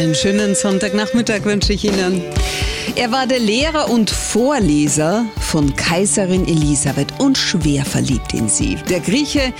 Einen schönen Sonntagnachmittag wünsche ich Ihnen. Er war der Lehrer und Vorleser von Kaiserin Elisabeth und schwer verliebt in sie. Der Grieche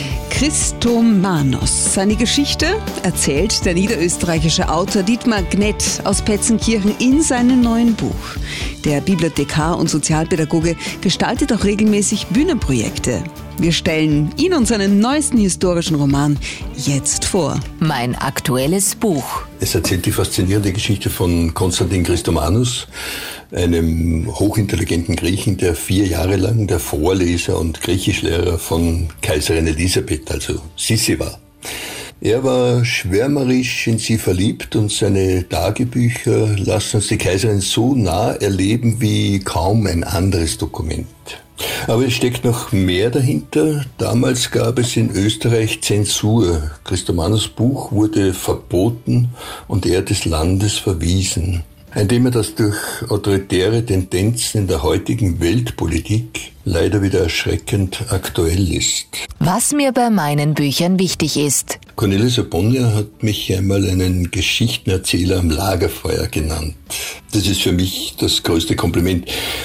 Christomanos. Seine Geschichte erzählt der niederösterreichische Autor Dietmar Gnett aus Petzenkirchen in seinem neuen Buch. Der Bibliothekar und Sozialpädagoge gestaltet auch regelmäßig Bühnenprojekte. Wir stellen Ihnen seinen neuesten historischen Roman jetzt vor. Mein aktuelles Buch. Es erzählt die faszinierende Geschichte von Konstantin Christomanos, einem hochintelligenten Griechen, der 4 Jahre lang der Vorleser und Griechischlehrer von Kaiserin Elisabeth, also Sissi, war. Er war schwärmerisch in sie verliebt und seine Tagebücher lassen uns die Kaiserin so nah erleben wie kaum ein anderes Dokument. Aber es steckt noch mehr dahinter. Damals gab es in Österreich Zensur. Christomanos Buch wurde verboten und er des Landes verwiesen. Ein Thema, das durch autoritäre Tendenzen in der heutigen Weltpolitik leider wieder erschreckend aktuell ist. Was mir bei meinen Büchern wichtig ist. Cornelis Bonnier hat mich einmal einen Geschichtenerzähler am Lagerfeuer genannt. Das ist für mich das größte Kompliment.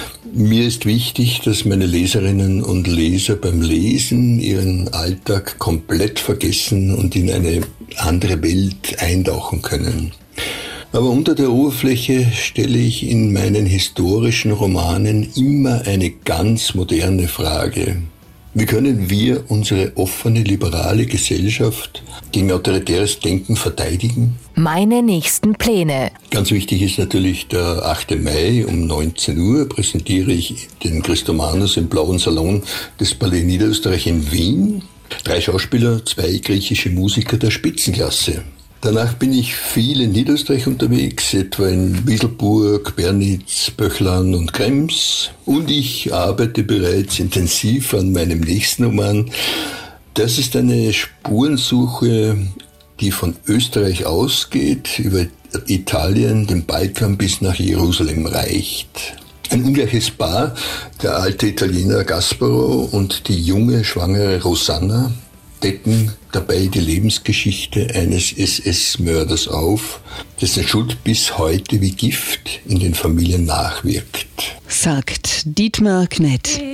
Mir ist wichtig, dass meine Leserinnen und Leser beim Lesen ihren Alltag komplett vergessen und in eine andere Welt eintauchen können. Aber unter der Oberfläche stelle ich in meinen historischen Romanen immer eine ganz moderne Frage. Wie können wir unsere offene, liberale Gesellschaft gegen autoritäres Denken verteidigen? Meine nächsten Pläne. Ganz wichtig ist natürlich der 8. Mai um 19 Uhr präsentiere ich den Christomanos im Blauen Salon des Palais Niederösterreich in Wien. 3 Schauspieler, 2 griechische Musiker der Spitzenklasse. Danach bin ich viel in Niederösterreich unterwegs, etwa in Wieselburg, Bernitz, Böchlan und Krems. Und ich arbeite bereits intensiv an meinem nächsten Roman. Das ist eine Spurensuche, die von Österreich ausgeht, über Italien, den Balkan bis nach Jerusalem reicht. Ein ungleiches Paar, der alte Italiener Gasparo und die junge, schwangere Rosanna, decken dabei die Lebensgeschichte eines SS-Mörders auf, dessen Schuld bis heute wie Gift in den Familien nachwirkt. Sagt Dietmar Gnett.